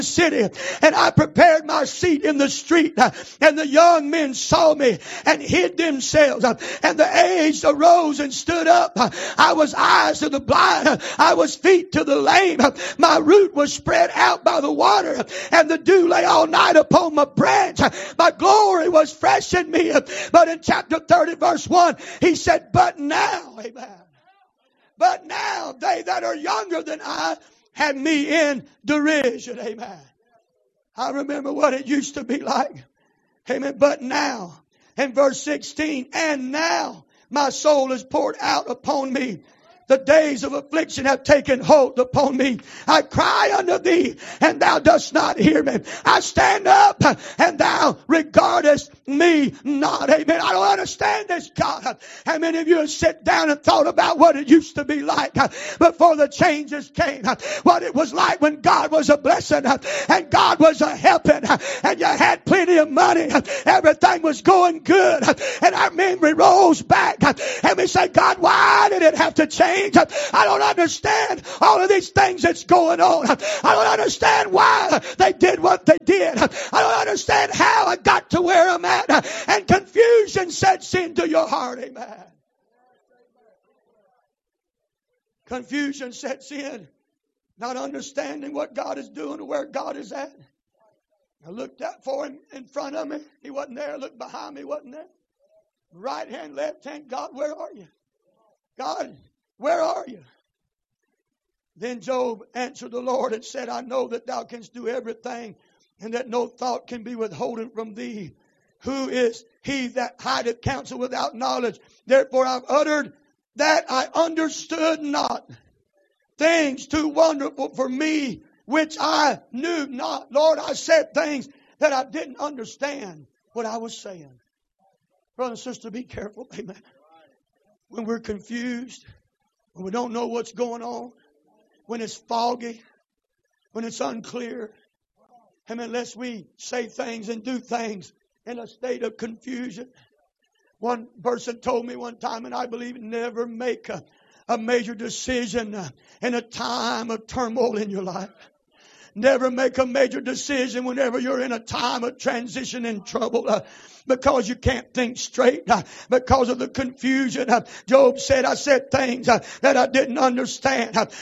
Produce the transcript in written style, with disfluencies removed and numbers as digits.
city, and I prepared my seat in the street, and the young men saw me and hid themselves, and the aged arose and stood up. I was eyes to the blind, I was feet to the lame, my root was spread out by the water, and the dew lay all night upon my branch. My glory was fresh in me. But in chapter 30 verse 1, he said, but now, amen, but now they that are younger than I had me in derision. Amen. I remember what it used to be like. Amen. But now, in verse 16, and now my soul is poured out upon me. The days of affliction have taken hold upon me. I cry unto thee, and thou dost not hear me. I stand up, and thou regardest me not. Amen. I don't understand this, God. How many of you have sat down and thought about what it used to be like before the changes came? What it was like when God was a blessing, and God was a helping, and you had plenty of money. Everything was going good, and our memory rolls back, and we say, God, why did it have to change? I don't understand all of these things that's going on. I don't understand why they did what they did. I don't understand how I got to where I'm at. And confusion sets into your heart. Amen. Confusion sets in. Not understanding what God is doing or where God is at. I looked out for him in front of me. He wasn't there. I looked behind me. He wasn't there. Right hand, left hand. God, where are you? God, where are you? Then Job answered the Lord and said, I know that thou canst do everything, and that no thought can be withholden from thee. Who is he that hideth counsel without knowledge? Therefore I've uttered that I understood not, things too wonderful for me, which I knew not. Lord, I said things that I didn't understand what I was saying. Brother and sister, be careful. Amen. When we're confused, when we don't know what's going on, when it's foggy, when it's unclear, and unless we say things and do things in a state of confusion. One person told me one time, and I believe it, never make a major decision in a time of turmoil in your life. Never make a major decision whenever you're in a time of transition and trouble. Because you can't think straight, because of the confusion. Job said, I said things that I didn't understand.